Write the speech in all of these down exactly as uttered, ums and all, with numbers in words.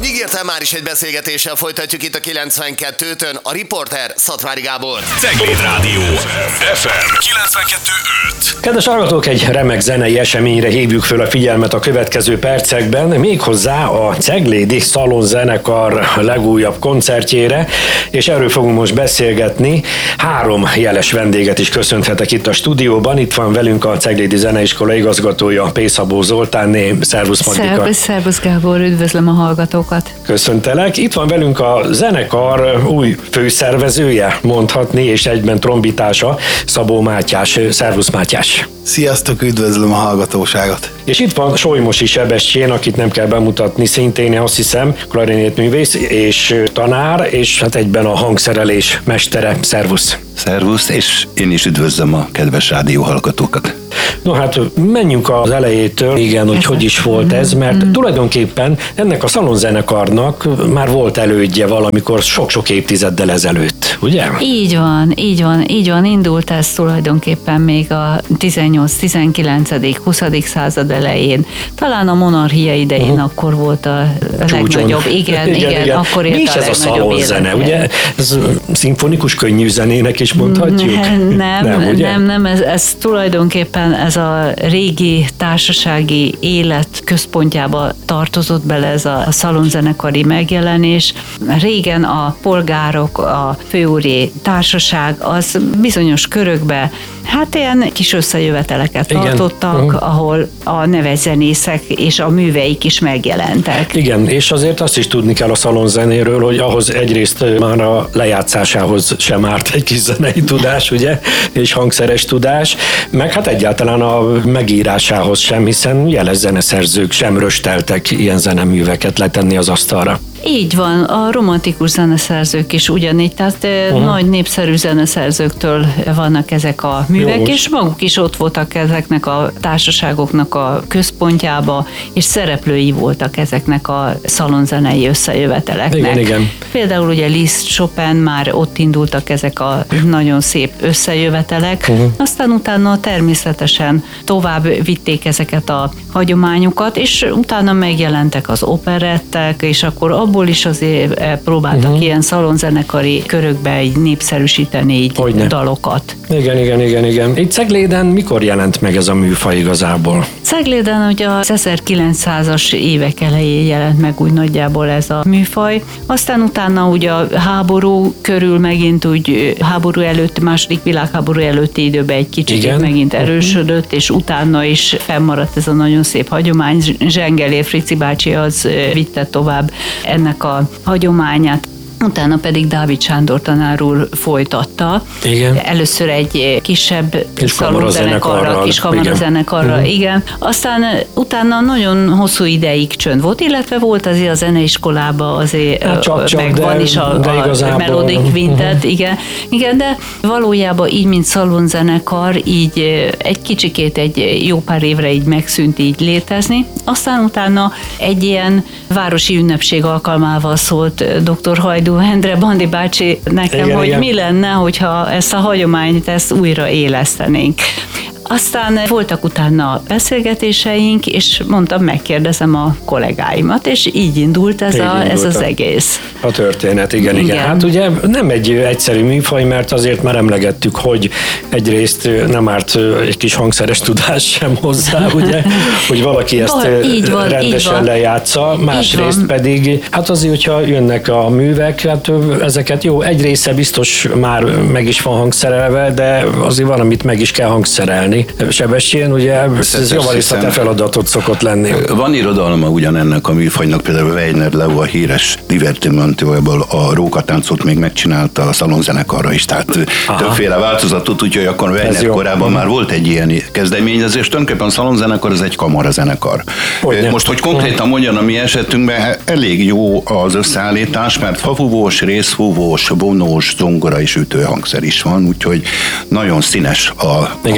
Ígértem, már is egy beszélgetéssel folytatjuk itt a kilencvenkettőn, a riporter Szatmári Gábor. Cegléd Rádió ef em kilencvenkettő öt. Kedves hallgatók, egy remek zenei eseményre hívjuk föl a figyelmet a következő percekben, méghozzá a Ceglédi Szalonzenekar legújabb koncertjére, és erről fogunk most beszélgetni. Három jeles vendéget is köszönhetek itt a stúdióban. Itt van velünk a Ceglédi Zeneiskola igazgatója, P. Szabó Zoltánné. Szervusz, Magdika. Szervusz, szervusz Gábor, üdvözlöm a hallgatókat. Köszöntelek. Itt van velünk a zenekar új főszervezője, mondhatni, és egyben trombitása, Szabó Mátyás. Szervusz, Mátyás. Sziasztok, üdvözlöm a hallgatóságot. És itt van Solymosi Sebestyén, akit nem kell bemutatni, szintén azt hiszem klarinétművész és tanár, és hát egyben a hangszerelés mestere. Szervusz. Szervusz, és én is üdvözlöm a kedves rádió hallgatókat. No hát menjünk az elejétől, igen, hogy hogy is volt ez, mert mm. tulajdonképpen ennek a szalonzenekarnak már volt elődje valamikor sok-sok évtizeddel ezelőtt, ugye? Így van, így van, így van, indult ez tulajdonképpen még a tizennyolc-tizenkilencedik huszadik század elején. Talán a monarchia idején uh-huh. akkor volt a legnagyobb, igen, igen, igen, igen. akkor mi is ez a szalonzene, ugye? Ez szimfonikus könnyű zenének is mondhatjuk? Nem, nem, nem, nem ez, ez tulajdonképpen ez a régi társasági élet központjába tartozott bele ez a szalonzenekari megjelenés. Régen a polgárok, a főúri társaság az bizonyos körökbe hát ilyen kis összejöveteleket igen. tartottak, uh-huh. ahol a neves zenészek és a műveik is megjelentek. Igen, és azért azt is tudni kell a szalonzenéről, hogy ahhoz egyrészt már a lejátszásához sem árt egy kis zenei tudás, ugye, és hangszeres tudás, meg hát egyáltalán a megírásához sem, hiszen jeles zeneszerzők sem rösteltek ilyen zeneműveket letenni az asztalra. Így van, a romantikus zeneszerzők is ugyanígy, tehát uh-huh. nagy népszerű zeneszerzőktől vannak ezek a művek, jó, és maguk is ott voltak ezeknek a társaságoknak a központjába, és szereplői voltak ezeknek a szalonzenei összejöveteleknek. Igen, igen. Például ugye Liszt, Chopin, már ott indultak ezek a nagyon szép összejövetelek, uh-huh. aztán utána természetesen tovább vitték ezeket a hagyományokat, és utána megjelentek az operettek, és akkor abból is azért próbáltak uh-huh. ilyen szalonzenekari körökbe így népszerűsíteni így Hogyne. dalokat. Igen, igen, igen, igen. Itt Cegléden mikor jelent meg ez a műfaj igazából? Cegléden ugye az ezerkilencszázas évek elején jelent meg úgy nagyjából ez a műfaj. Aztán utána ugye a háború körül megint úgy háború előtt, második világháború előtti időben egy kicsit igen. megint erősödött, uh-huh. és utána is fennmaradt ez a nagyon szép hagyomány. Zsengelér Frici bácsi az vitte tovább ennek a hagyományát. Utána pedig Dávid Sándor tanár úr folytatta. Igen. Először egy kisebb szalonzenekarra, kis kamarazenekarra, igen. igen. Aztán utána nagyon hosszú ideig csönd volt, illetve volt azért a zeneiskolában azért hát csak, csak, meg de, van is a, a Melodic Quintet, uh-huh. igen. igen, de valójában így, mint szalonzenekar, így egy kicsikét egy jó pár évre így megszűnt így létezni. Aztán utána egy ilyen városi ünnepség alkalmával szólt doktor Hajdú Endre Bandi bácsi nekem, igen, hogy igen. mi lenne, hogyha ezt a hagyományt ezt újra élesztenénk. Aztán voltak utána beszélgetéseink, és mondtam, megkérdezem a kollégáimat, és így indult ez, a, ez az egész. A történet, igen, igen, igen. Hát ugye nem egy egyszerű műfaj, mert azért már emlegettük, hogy egyrészt nem árt egy kis hangszeres tudás sem hozzá, ugye, hogy valaki ezt van, van, rendesen lejátsza, másrészt pedig, hát azért, hogyha jönnek a művek, hát ezeket jó, egy része biztos már meg is van hangszerelve, de azért valamit meg is kell hangszerelni. Sebestyén, ugye ez javarészt a te feladatot szokott lenni. Van irodalma ugyanennek a műfajnak, például Weiner Leo a híres divertimentójából a rókatáncot még megcsinálta a szalonzenekarra is, tehát aha. többféle változatot, úgyhogy akkor Weiner korában már volt egy ilyen kezdeményezés, tulajdonképpen a szalonzenekar az egy kamarazenekar. Hogyne. Most, hogy konkrétan mondjam, a mi esetünkben elég jó az összeállítás, mert fafúvós, részfúvós, vonós, zongora és ütőhangszer is van, úgyhogy nagyon színes a, a hangzás.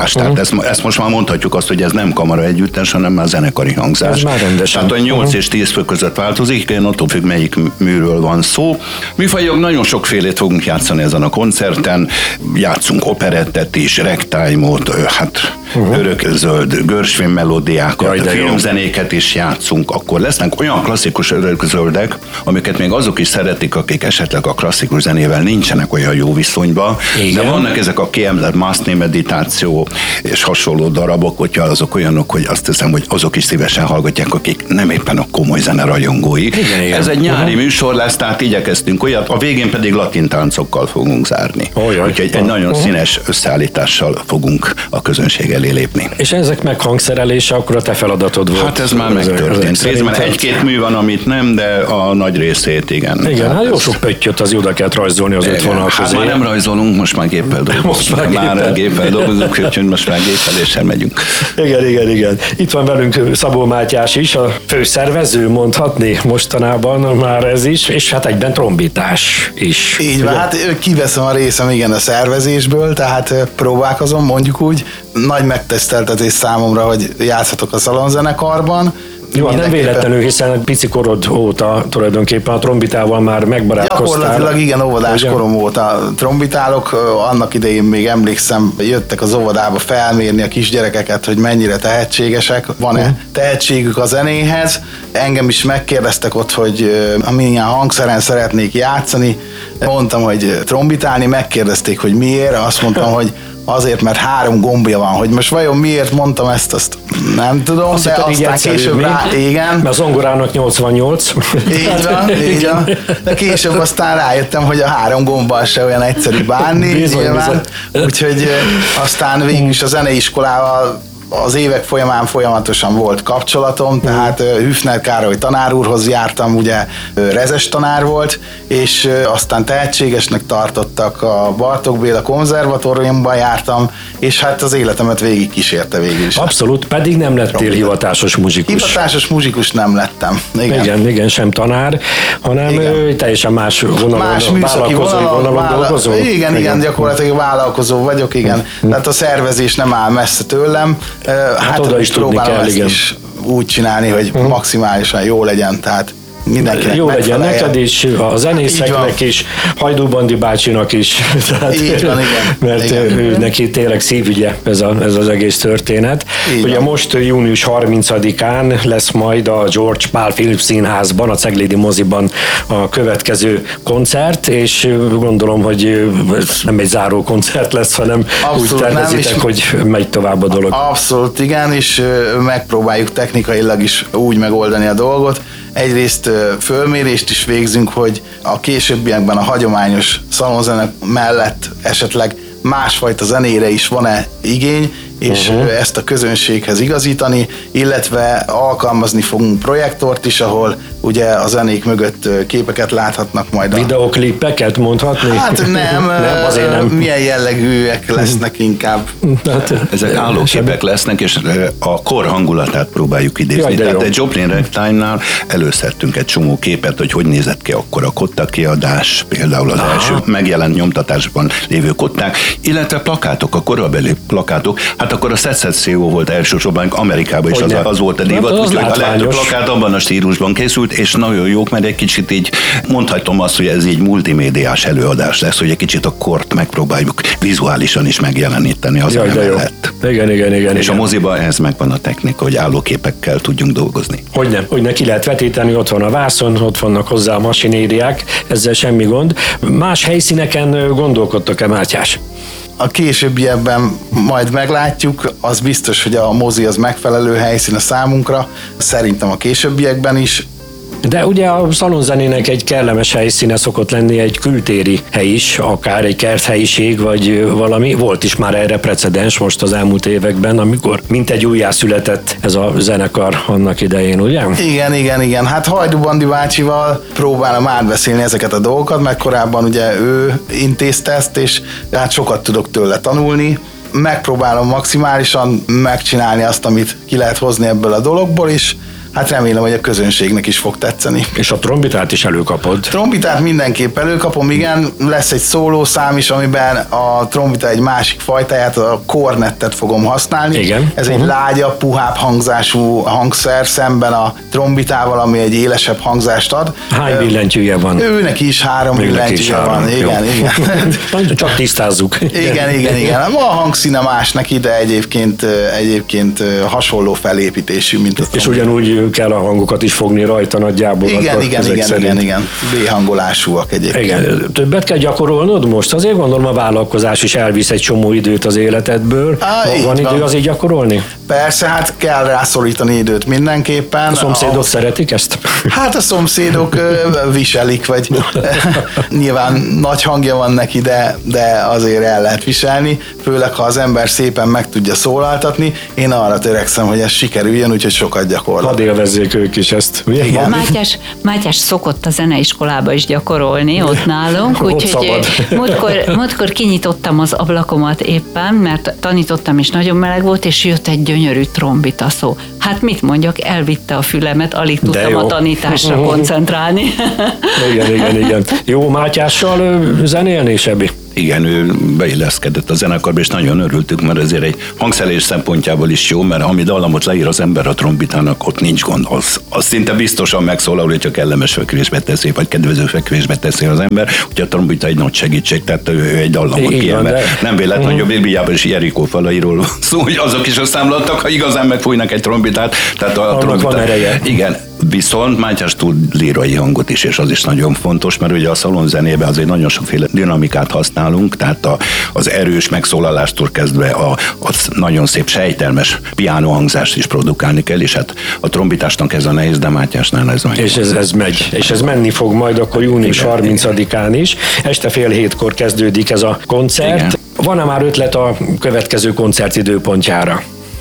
hangzás. Tehát uh-huh. ezt, ezt most már mondhatjuk azt, hogy ez nem kamara együttes, hanem már zenekari hangzás. Ez már rendesen. Tehát a nyolc uh-huh. és tíz fő között változik, én attól függ, melyik műről van szó. Műfajok nagyon sokfélét fogunk játszani ezen a koncerten. Játszunk operettet is, ragtime-ot, hát uh-huh. örökzöld, görsvin melódiákat, Jaj, filmzenéket is játszunk. Akkor lesznek olyan klasszikus örökzöldek, amiket még azok is szeretik, akik esetleg a klasszikus zenével nincsenek olyan jó viszonyban. Igen. De vannak ezek a kiemelt Masné meditáció és hasonló darabok, hogyha azok olyanok, hogy azt hiszem, hogy azok is szívesen hallgatják, akik nem éppen a komoly zene rajongói. Igen, igen. Ez egy nyári uh-huh. műsor lesz, tehát igyekeztünk olyat, a végén pedig latin táncokkal fogunk zárni. Olyan. Úgyhogy egy nagyon uh-huh. színes összeállítással fogunk a közönség elé lépni. És ezek meghangszerelése akkor a te feladatod volt? Hát ez már megtörtént. Részben egy-két mű van, amit nem, de a nagy részét igen. Igen, hát jó sok pöttyöt az oda kellett rajzolni az öt vonal közé. Hát már nem rajzolunk, most már géppel dolgozunk. Most már géppel, már géppel dolgozunk, úgyhogy most már géppeléssel megyünk. Igen, igen, igen. Itt van velünk Szabó Mátyás is, a főszervező, mondhatni mostanában már ez is, és hát egyben trombitás is. Így van, hát kiveszem a részem igen a szervezésből, tehát próbálkozom, mondjuk úgy. Nagy megtiszteltetés számomra, hogy játszhatok a szalonzenekarban. Jó, nem véletlenül, hiszen pici korod óta tulajdonképpen a trombitával már megbarátkoztál. Gyakorlatilag igen, óvodás Ugyan? korom óta trombitálok. Annak idején még emlékszem, jöttek az óvodába felmérni a kisgyerekeket, hogy mennyire tehetségesek, van-e uh-huh. tehetségük a zenéhez. Engem is megkérdeztek ott, hogy amilyen hangszeren szeretnék játszani. Mondtam, hogy trombitálni, megkérdezték, hogy miért. Azt mondtam, hogy azért, mert három gombja van, hogy most vajon miért mondtam ezt, azt nem tudom, azt de aztán később rá, igen. Mert a zongorának nyolcvannyolc. Így van, így van. De később aztán rájöttem, hogy a három gombbal se olyan egyszerű bánni. Bizony, bizony. Úgyhogy aztán végül is a zeneiskolával az évek folyamán folyamatosan volt kapcsolatom, tehát Hüfner Károly tanár úrhoz jártam, ugye rezes tanár volt, és aztán tehetségesnek tartottak, a Bartók Béla konzervatóriumban jártam, és hát az életemet végig kísérte végül is. Abszolút, pedig nem lettél hivatásos muzsikus. Hivatásos muzsikus nem lettem. Igen, igen, igen sem tanár, hanem igen. teljesen más vonalon, más vállalkozói vonalon vála- dolgozó. Igen, igen, igen, gyakorlatilag vállalkozó vagyok, igen. Hmm. Tehát a szervezés nem áll messze tőlem. Hát, hát oda is próbálom kell, ezt igen. is úgy csinálni, hogy uh-huh. maximálisan jó legyen, tehát mindenkinek jó legyen neked is, a zenészeknek is, Hajdú Bandi bácsinak is. Tehát, így van, igen. Mert igen. ő neki tényleg szívügye ez, a, ez az egész történet. Így Ugye van. Most június harmincadikán lesz majd a George Pál Filmszínházban, a Ceglédi moziban a következő koncert, és gondolom, hogy ez nem egy záró koncert lesz, hanem abszolút úgy tervezitek, nem, hogy megy tovább a dolog. Abszolút igen, és megpróbáljuk technikailag is úgy megoldani a dolgot. Egyrészt fölmérést is végzünk, hogy a későbbiekben a hagyományos szalonzene mellett esetleg másfajta zenére is van-e igény, és uh-huh. ezt a közönséghez igazítani, illetve alkalmazni fogunk projektort is, ahol ugye a zenék mögött képeket láthatnak majd. A... Videoklipeket mondhatni? Hát nem, nem, azért nem. Milyen jellegűek lesznek inkább. Hát, ezek állóképek lesznek, és a kor hangulatát próbáljuk idézni. Jaj, Tehát egy Joplin Ragtime-nál előszedtünk egy csomó képet, hogy hogy nézett ki akkor a kotta kiadás, például az Aha. első megjelent nyomtatásban lévő kották, illetve plakátok, a korabeli plakátok. Hát akkor a szecesszió volt elsősorban Amerikában, és az, az volt a divat, hát úgyhogy a legtöbb plakát abban a stílusban készült, és nagyon jók, mert egy kicsit így mondhatom azt, hogy ez így multimédiás előadás lesz, hogy egy kicsit a kort megpróbáljuk vizuálisan is megjeleníteni az mellett. Igen, igen, igen. És igen. a moziban ez megvan a technika, hogy állóképekkel tudjunk dolgozni. Hogyne, hogyne ki lehet vetíteni, ott van a vászon, ott vannak hozzá a masinériák, ezzel semmi gond. Más helyszíneken gondolkodtok-e, Mátyás? A későbbiekben majd meglátjuk, az biztos, hogy a mozi az megfelelő helyszín a számunkra, szerintem a későbbiekben is. De ugye a szalonzenének egy kellemes helyszíne szokott lenni egy kültéri hely is, akár egy kerthelyiség, vagy valami. Volt is már erre precedens most az elmúlt években, amikor mintegy újjászületett ez a zenekar annak idején, ugye? Igen, igen, igen. Hát Hajdú Bandi bácsival próbálom átbeszélni ezeket a dolgokat, mert korábban ugye ő intézte ezt, és hát sokat tudok tőle tanulni. Megpróbálom maximálisan megcsinálni azt, amit ki lehet hozni ebből a dologból is. hát remélem, hogy a közönségnek is fog tetszeni. És a trombitát is előkapod? Trombitát mindenképp előkapom, igen, lesz egy szólószám is, amiben a trombita egy másik fajtáját, a kornettet fogom használni. Igen. Ez uh-huh. egy lágyabb, puhább hangzású hangszer szemben a trombitával, ami egy élesebb hangzást ad. Hány billentyűje van? Őnek is három billentyűje van. Igen, igen. Csak tisztázzuk. Igen, igen, igen. A hangszíne más neki, de egyébként, egyébként hasonló felépítésű, mint a trombita. És ugyanúgy kell a hangokat is fogni rajta nagyjából. Igen, igen, igen, igen, igen. B-hangolásúak egyébként. Igen. Többet kell gyakorolnod most? Azért gondolom a vállalkozás is elvisz egy csomó időt az életedből. Á, van idő azért gyakorolni? Persze, hát kell rászorítani időt mindenképpen. A szomszédok a... szeretik ezt? Hát a szomszédok viselik, vagy nyilván nagy hangja van neki, de, de azért el lehet viselni, főleg ha az ember szépen meg tudja szólaltatni. Én arra törekszem, hogy ez sikerüljön, úgyhogy sokat gyakorlok. Hadd élvezzék ők is ezt. Igen. Mátyás, Mátyás szokott a zeneiskolába is gyakorolni ott nálunk, úgyhogy múltkor, múltkor kinyitottam az ablakomat éppen, mert tanítottam és nagyon meleg volt, és jött egy gyönyörű trombita szó. Hát mit mondjak, elvitte a fülemet, alig tudtam a tanításra koncentrálni. Igen, igen, igen. Jó, Mátyással zenélni, Sebi? Igen, ő beilleszkedett a zenekarba, és nagyon örültük, mert ezért egy hangszerelés szempontjából is jó, mert ami dallamot leír az ember a trombitának, ott nincs gond. Az, az szinte biztosan megszólal, hogy csak kellemes fekvésbe teszi, vagy kedvező fekvésbe teszi az ember, úgyhogy a trombita egy nagy segítség, tehát ő egy dallamot kiemel. De... Nem véletlen, hogy a Bibliában is Jerikó falairól szó, hogy azok is összeomlottak, ha igazán megfújnak egy trombitát. Tehát a trombita, van ereje. Igen. Viszont Mátyás tud lírai hangot is, és az is nagyon fontos, mert ugye a szalonzenében azért nagyon sokféle dinamikát használunk, tehát a, az erős megszólalástól kezdve a, a nagyon szép sejtelmes pianohangzást is produkálni kell, és hát a trombitásnak ez a nehéz, de Mátyásnál ez nagyon. És ez, ez megy, és ez menni fog majd akkor június harmincadikán is. Este fél hétkor kezdődik ez a koncert. Igen. Van-e már ötlet a következő koncert időpontjára?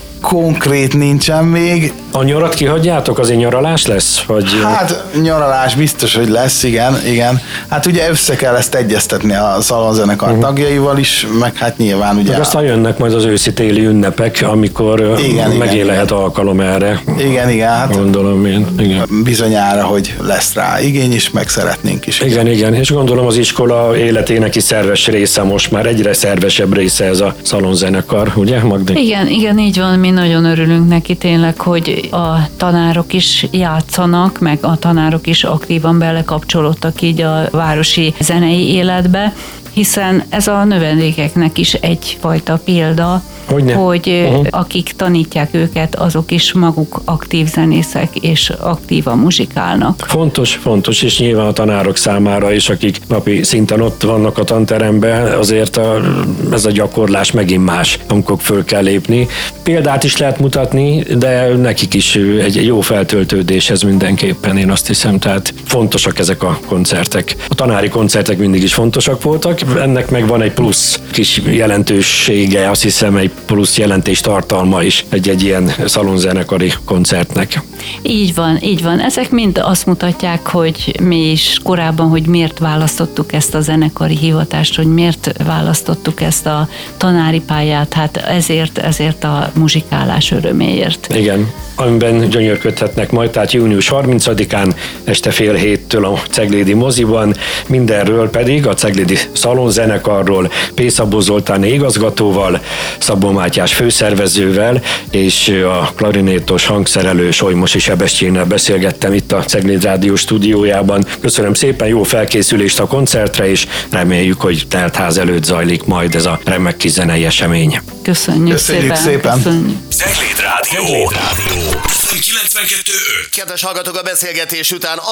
Konkrét nincsen még. A nyarat kihagyjátok? Azért nyaralás lesz? Vagy... Hát nyaralás biztos, hogy lesz, igen, igen. Hát ugye össze kell ezt egyeztetni a szalonzenekar uh-huh. tagjaival is, meg hát nyilván ugye... Meg aztán jönnek majd az őszi-téli ünnepek, amikor igen, megint lehet alkalom erre. Igen, igen. Hát gondolom én. Igen. Bizonyára, hogy lesz rá igény is, meg szeretnénk is. Igen, igen. És gondolom az iskola életének is szerves része most már, egyre szervesebb része ez a szalonzenekar, ugye, Magdi? Igen, igen, így van. Mi nagyon örülünk neki tényleg, hogy a tanárok is játszanak, meg a tanárok is aktívan belekapcsolódtak így a városi zenei életbe, hiszen ez a növendékeknek is egyfajta példa, Hogyne. hogy uh-huh. akik tanítják őket, azok is maguk aktív zenészek, és aktívan muzsikálnak. Fontos, fontos, és nyilván a tanárok számára is, akik napi szinten ott vannak a tanteremben, azért a, ez a gyakorlás megint más, amikor föl kell lépni. Példát is lehet mutatni, de nekik is egy, egy jó feltöltődés ez mindenképpen, én azt hiszem, tehát fontosak ezek a koncertek. A tanári koncertek mindig is fontosak voltak, ennek meg van egy plusz kis jelentősége, azt hiszem egy plusz jelentés tartalma is egy-egy ilyen szalonzenekari koncertnek. Így van, így van. Ezek mind azt mutatják, hogy mi is korábban, hogy miért választottuk ezt a zenekari hivatást, hogy miért választottuk ezt a tanári pályát, hát ezért, ezért a muzsikálás öröméért. Igen, amiben gyönyörködhetnek majd, tehát június harmincadikán este fél héttől a Ceglédi moziban, mindenről pedig a Ceglédi szalonzenekarról P. Szabó Zoltán igazgatóval, Szabó Mátyás főszervezővel és a klarinétos hangszerelő Solymosi Sebestyénnel beszélgettem itt a Cegléd Rádió stúdiójában. Köszönöm szépen, jó felkészülést a koncertre, és reméljük, hogy teltház előtt zajlik majd ez a remek kis zenei esemény. Köszönjük, Köszönjük szépen! szépen. Köszönjük. Cegléd Rádió! kilencvenkettő öt. Kedves hallgatók, a beszélgetés után